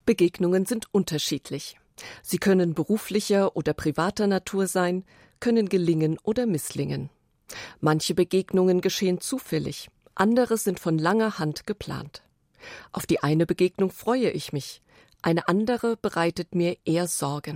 Begegnungen sind unterschiedlich. Sie können beruflicher oder privater Natur sein, können gelingen oder misslingen. Manche Begegnungen geschehen zufällig, andere sind von langer Hand geplant. Auf die eine Begegnung freue ich mich, eine andere bereitet mir eher Sorgen.